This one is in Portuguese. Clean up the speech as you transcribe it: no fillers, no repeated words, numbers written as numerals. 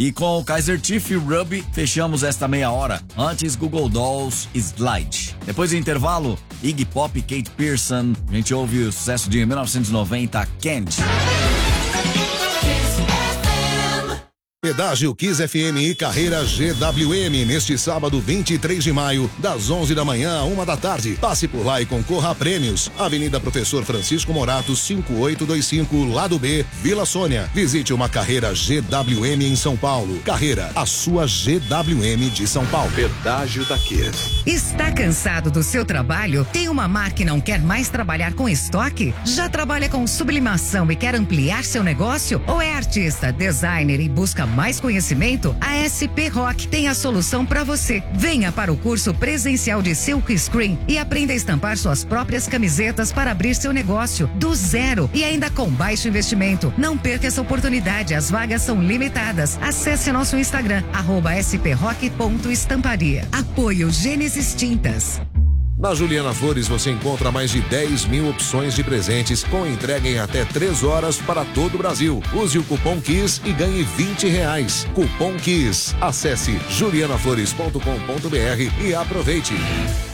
E com o Kaiser Chief Ruby, fechamos esta meia hora. Antes, Google Dolls Slide. Depois do intervalo, Iggy Pop e Kate Pearson. A gente ouve o sucesso de 1990, Candy. Pedágio Kiss FM e Carreira GWM neste sábado 23 de maio, das 11 da manhã à 1 da tarde. Passe por lá e concorra a prêmios. Avenida Professor Francisco Morato, 5825, Lado B, Vila Sônia. Visite uma Carreira GWM em São Paulo. Carreira, a sua GWM de São Paulo. Pedágio da Kiss. Está cansado do seu trabalho? Tem uma marca e não quer mais trabalhar com estoque? Já trabalha com sublimação e quer ampliar seu negócio? Ou é artista, designer e busca mais conhecimento? A SP Rock tem a solução para você. Venha para o curso presencial de Silk Screen e aprenda a estampar suas próprias camisetas para abrir seu negócio do zero e ainda com baixo investimento. Não perca essa oportunidade, as vagas são limitadas. Acesse nosso Instagram, @sprock.estamparia. Apoio Gênesis Tintas. Na Juliana Flores você encontra mais de 10 mil opções de presentes com entrega em até 3 horas para todo o Brasil. Use o cupom KISS e ganhe R$20. Cupom KISS. Acesse julianaflores.com.br e aproveite.